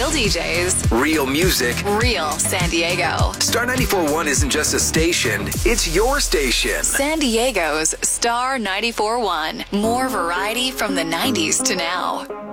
Real DJs. Real music. Real San Diego. Star 94.1 isn't just a station, it's your station. San Diego's Star 94.1. More variety from the 90s to now.